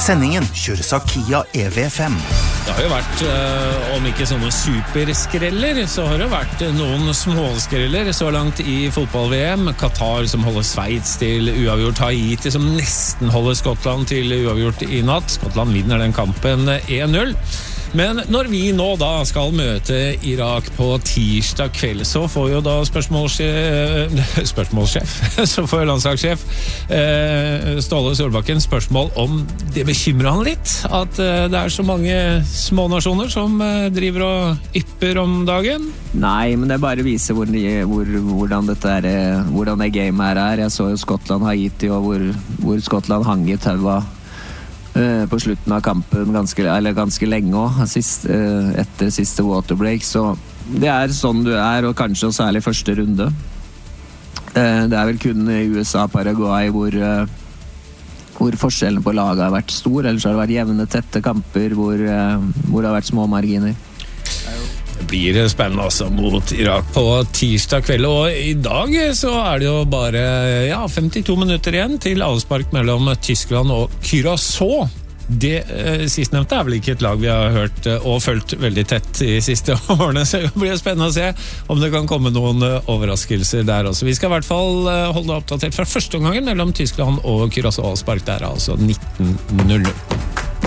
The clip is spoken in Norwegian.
Sendingen kjøres av Kia EV5. Det har jo vært, om ikke sånne superskreller, så har det vært noen småskreller så langt i fotball-VM. Qatar som holder Sveits til uavgjort, Haiti som nesten holder Skottland til uavgjort i natt. Skottland vinner den kampen 1-0. Men når vi nå da skal møte Irak på tirsdag kveld, så får jo da spørsmålssjef, så får landslagssjef Ståle Solbakken spørsmål om det bekymrer han litt, at det er så mange små nasjoner som driver og ypper om dagen. Nei, men det bare viser hvordan det gamet er. Jeg så jo Skottland Haiti, og hvor Skottland hang i taua på slutten av kampen ganske lenge også, etter siste waterbreak, så det er sånn du er, og kanskje særlig første runde. Det er vel kun i USA, Paraguay, hvor forskjellen på laget har vært stor, ellers har det vært jevne, tette kamper hvor det har vært små marginer. Det blir spennende altså mot Irak på tirsdag kveld, og i dag så er det jo bare 52 minutter igjen til avspark mellom Tyskland og Curaçao. Det sistnevnte er vel ikke et lag vi har hørt og følt veldig tett i siste årene, så det blir spennende å se om det kan komme noen overraskelser der også. Vi skal i hvert fall holde oppdatert fra første omgangen mellom Tyskland og Curaçao. Avspark der altså 19:00.